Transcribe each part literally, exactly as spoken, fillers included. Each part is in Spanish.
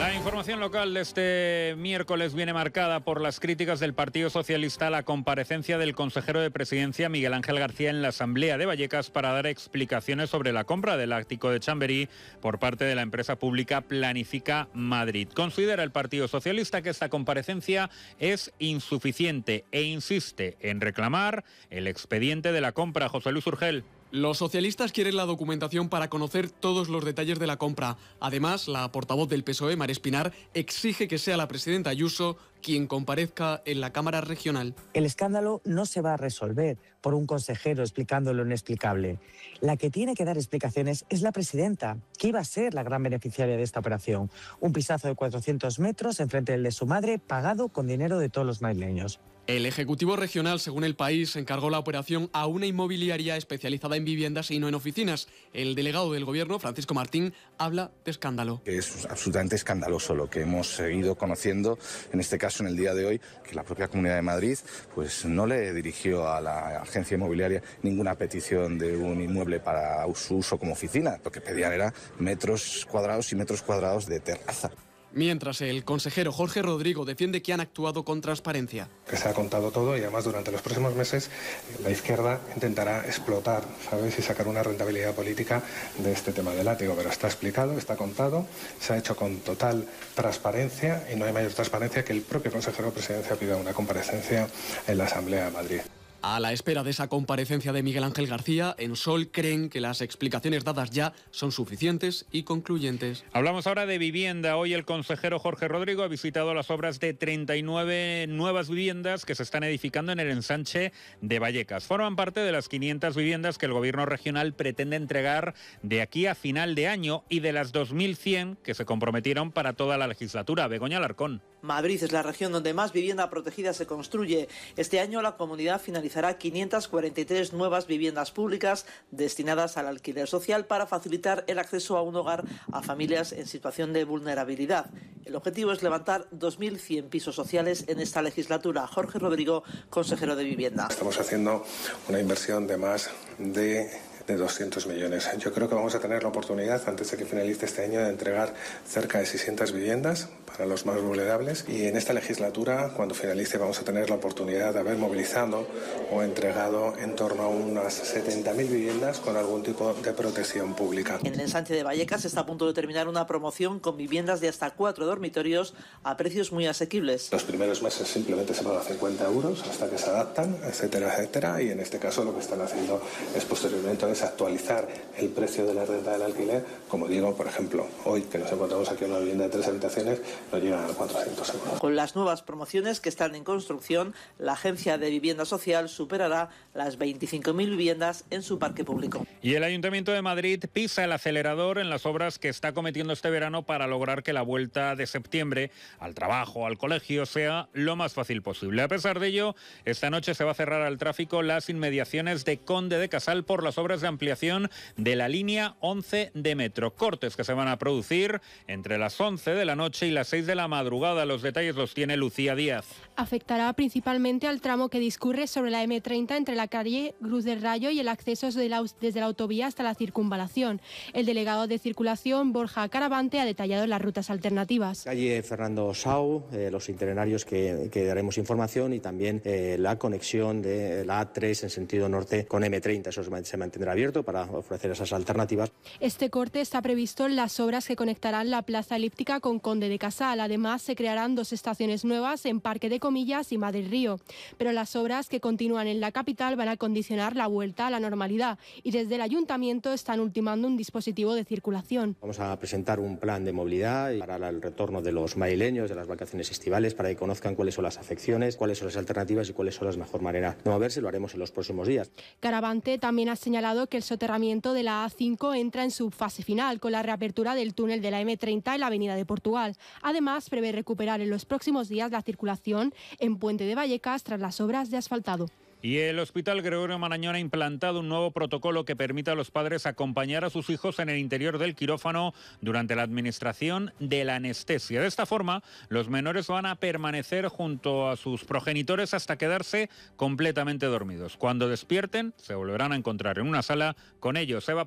La información local de este miércoles viene marcada por las críticas del Partido Socialista a la comparecencia del consejero de Presidencia Miguel Ángel García en la Asamblea de Vallecas para dar explicaciones sobre la compra del ático de Chamberí por parte de la empresa pública Planifica Madrid. Considera el Partido Socialista que esta comparecencia es insuficiente e insiste en reclamar el expediente de la compra. José Luis Urgel. Los socialistas quieren la documentación para conocer todos los detalles de la compra. Además, la portavoz del P S O E, Mar Espinar, exige que sea la presidenta Ayuso quien comparezca en la Cámara Regional. El escándalo no se va a resolver por un consejero explicando lo inexplicable. La que tiene que dar explicaciones es la presidenta, que iba a ser la gran beneficiaria de esta operación. Un pisazo de cuatrocientos metros enfrente del de su madre, pagado con dinero de todos los madrileños. El Ejecutivo Regional, según El País, encargó la operación a una inmobiliaria especializada en viviendas y no en oficinas. El delegado del Gobierno, Francisco Martín, habla de escándalo. Es absolutamente escandaloso lo que hemos seguido conociendo, en este caso en el día de hoy, que la propia Comunidad de Madrid pues no le dirigió a la agencia inmobiliaria ninguna petición de un inmueble para su uso como oficina. Lo que pedían era metros cuadrados y metros cuadrados de terraza. Mientras el consejero Jorge Rodrigo defiende que han actuado con transparencia. Que se ha contado todo y además durante los próximos meses la izquierda intentará explotar, ¿sabes? Y sacar una rentabilidad política de este tema del ático. Pero está explicado, está contado, se ha hecho con total transparencia y no hay mayor transparencia que el propio consejero de Presidencia pida una comparecencia en la Asamblea de Madrid. A la espera de esa comparecencia de Miguel Ángel García, en Sol creen que las explicaciones dadas ya son suficientes y concluyentes. Hablamos ahora de vivienda. Hoy el consejero Jorge Rodrigo ha visitado las obras de treinta y nueve nuevas viviendas que se están edificando en el ensanche de Vallecas. Forman parte de las quinientas viviendas que el Gobierno regional pretende entregar de aquí a final de año y de las dos mil cien que se comprometieron para toda la legislatura. Begoña Alarcón. Madrid es la región donde más vivienda protegida se construye. Este año la comunidad finalizará quinientas cuarenta y tres nuevas viviendas públicas destinadas al alquiler social para facilitar el acceso a un hogar a familias en situación de vulnerabilidad. El objetivo es levantar dos mil cien pisos sociales en esta legislatura. Jorge Rodrigo, consejero de Vivienda. Estamos haciendo una inversión de más de... de doscientos millones. Yo creo que vamos a tener la oportunidad, antes de que finalice este año, de entregar cerca de seiscientas viviendas para los más vulnerables y en esta legislatura, cuando finalice, vamos a tener la oportunidad de haber movilizado o entregado en torno a unas setenta mil viviendas con algún tipo de protección pública. En el ensanche de Vallecas está a punto de terminar una promoción con viviendas de hasta cuatro dormitorios a precios muy asequibles. Los primeros meses simplemente se pagan cincuenta euros hasta que se adaptan, etcétera, etcétera, y en este caso lo que están haciendo es posteriormente es actualizar el precio de la renta del alquiler. Como digo, por ejemplo, hoy que nos encontramos aquí en una vivienda de tres habitaciones, nos llegan a cuatrocientos euros. Con las nuevas promociones que están en construcción, la Agencia de Vivienda Social superará las veinticinco mil viviendas en su parque público. Y el Ayuntamiento de Madrid pisa el acelerador en las obras que está cometiendo este verano para lograr que la vuelta de septiembre al trabajo, al colegio, sea lo más fácil posible. A pesar de ello, esta noche se va a cerrar al tráfico las inmediaciones de Conde de Casal por las obras de ampliación de la línea once de metro. Cortes que se van a producir entre las once de la noche y las seis de la madrugada. Los detalles los tiene Lucía Díaz. Afectará principalmente al tramo que discurre sobre la eme treinta entre la calle Cruz del Rayo y el acceso de la, desde la autovía hasta la circunvalación. El delegado de circulación, Borja Caravante, ha detallado las rutas alternativas. Calle Fernando Sau, eh, los itinerarios que, que daremos información y también eh, la conexión de la A tres en sentido norte con eme treinta. Eso se mantendrá abierto para ofrecer esas alternativas. Este corte está previsto en las obras que conectarán la plaza elíptica con Conde de Casal. Además, se crearán dos estaciones nuevas en Parque de Comillas y Madrid Río. Pero las obras que continúan en la capital van a condicionar la vuelta a la normalidad y desde el Ayuntamiento están ultimando un dispositivo de circulación. Vamos a presentar un plan de movilidad para el retorno de los madrileños de las vacaciones estivales para que conozcan cuáles son las afecciones, cuáles son las alternativas y cuáles son las mejor maneras de moverse. Lo haremos en los próximos días. Caravante también ha señalado que el soterramiento de la A cinco entra en su fase final con la reapertura del túnel de la eme treinta en la avenida de Portugal. Además, prevé recuperar en los próximos días la circulación en Puente de Vallecas tras las obras de asfaltado. Y el Hospital Gregorio Marañón ha implantado un nuevo protocolo que permite a los padres acompañar a sus hijos en el interior del quirófano durante la administración de la anestesia. De esta forma, los menores van a permanecer junto a sus progenitores hasta quedarse completamente dormidos. Cuando despierten, se volverán a encontrar en una sala con ellos. Eva Prat.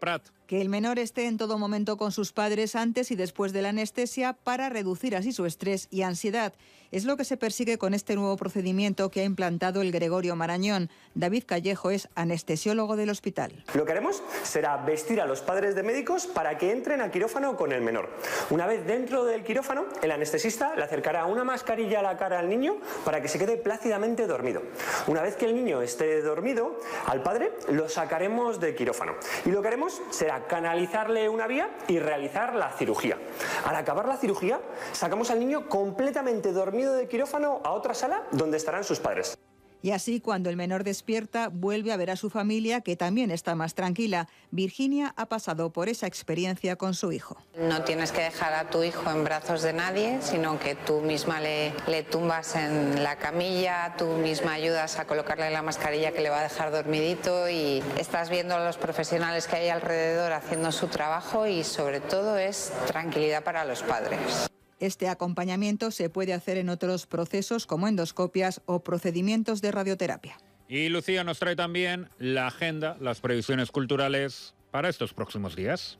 Que el menor esté en todo momento con sus padres antes y después de la anestesia para reducir así su estrés y ansiedad. Es lo que se persigue con este nuevo procedimiento que ha implantado el Gregorio Marañón. David Callejo es anestesiólogo del hospital. Lo que haremos será vestir a los padres de médicos para que entren al quirófano con el menor. Una vez dentro del quirófano, el anestesista le acercará una mascarilla a la cara al niño para que se quede plácidamente dormido. Una vez que el niño esté dormido, al padre lo sacaremos del quirófano. Y lo que haremos será canalizarle una vía y realizar la cirugía. Al acabar la cirugía, sacamos al niño completamente dormido del quirófano a otra sala donde estarán sus padres. Y así, cuando el menor despierta, vuelve a ver a su familia, que también está más tranquila. Virginia ha pasado por esa experiencia con su hijo. No tienes que dejar a tu hijo en brazos de nadie, sino que tú misma le, le tumbas en la camilla, tú misma ayudas a colocarle la mascarilla que le va a dejar dormidito y estás viendo a los profesionales que hay alrededor haciendo su trabajo y sobre todo es tranquilidad para los padres. Este acompañamiento se puede hacer en otros procesos como endoscopias o procedimientos de radioterapia. Y Lucía nos trae también la agenda, las previsiones culturales para estos próximos días.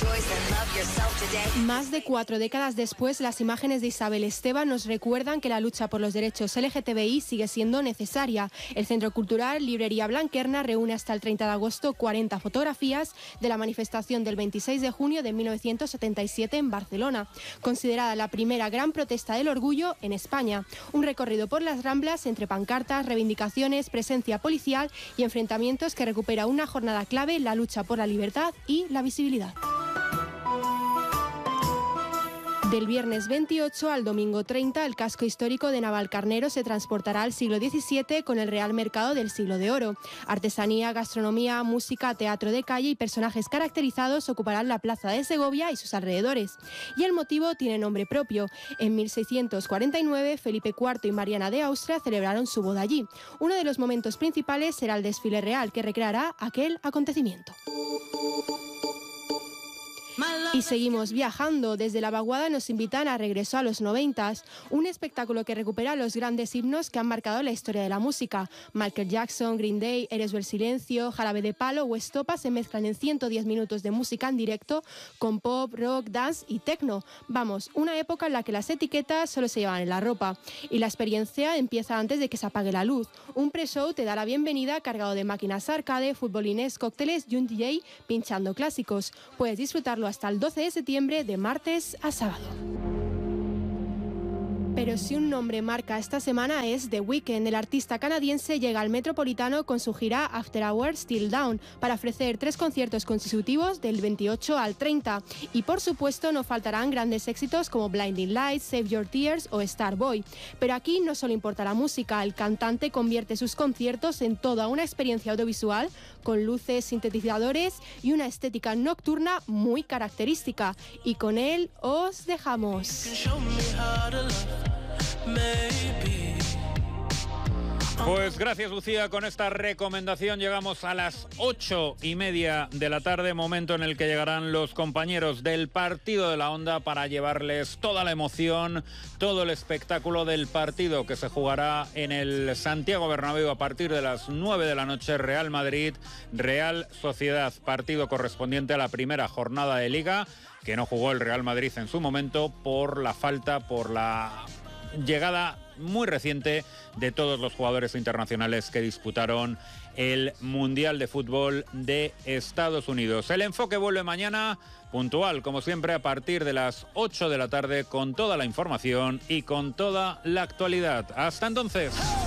Más de cuatro décadas después, las imágenes de Isabel Esteban nos recuerdan que la lucha por los derechos L G T B I sigue siendo necesaria. El Centro Cultural Librería Blanquerna reúne hasta el treinta de agosto cuarenta fotografías de la manifestación del veintiséis de junio de mil novecientos setenta y siete en Barcelona, considerada la primera gran protesta del orgullo en España. Un recorrido por las Ramblas entre pancartas, reivindicaciones, presencia policial y enfrentamientos que recupera una jornada clave en la lucha por la libertad y la visibilidad. Del viernes veintiocho al domingo treinta, el casco histórico de Navalcarnero se transportará al siglo diecisiete con el Real Mercado del Siglo de Oro. Artesanía, gastronomía, música, teatro de calle y personajes caracterizados ocuparán la plaza de Segovia y sus alrededores. Y el motivo tiene nombre propio. En mil seiscientos cuarenta y nueve, Felipe cuarto y Mariana de Austria celebraron su boda allí. Uno de los momentos principales será el desfile real que recreará aquel acontecimiento. Y seguimos viajando. Desde la Vaguada nos invitan a Regreso a los noventas, un espectáculo que recupera los grandes himnos que han marcado la historia de la música. Michael Jackson, Green Day, Eres del Silencio, Jarabe de Palo o Estopa se mezclan en ciento diez minutos de música en directo con pop, rock, dance y techno. Vamos, una época en la que las etiquetas solo se llevan en la ropa. Y la experiencia empieza antes de que se apague la luz. Un pre-show te da la bienvenida cargado de máquinas arcade, futbolines, cócteles y un D J pinchando clásicos. Puedes disfrutarlo hasta el doce de septiembre de martes a sábado. Pero si un nombre marca esta semana es The Weeknd. El artista canadiense llega al Metropolitano con su gira After Hours Still Down para ofrecer tres conciertos consecutivos del veintiocho al treinta. Y por supuesto no faltarán grandes éxitos como Blinding Lights, Save Your Tears o Starboy. Pero aquí no solo importa la música, el cantante convierte sus conciertos en toda una experiencia audiovisual con luces, sintetizadores y una estética nocturna muy característica. Y con él os dejamos. Pues gracias, Lucía. Con esta recomendación llegamos a las ocho y media de la tarde, momento en el que llegarán los compañeros del Partido de la Onda para llevarles toda la emoción, todo el espectáculo del partido que se jugará en el Santiago Bernabéu a partir de las nueve de la noche. Real Madrid, Real Sociedad, partido correspondiente a la primera jornada de Liga, que no jugó el Real Madrid en su momento por la falta, por la llegada muy reciente de todos los jugadores internacionales que disputaron el Mundial de Fútbol de Estados Unidos. El enfoque vuelve mañana puntual, como siempre, a partir de las ocho de la tarde, con toda la información y con toda la actualidad. Hasta entonces.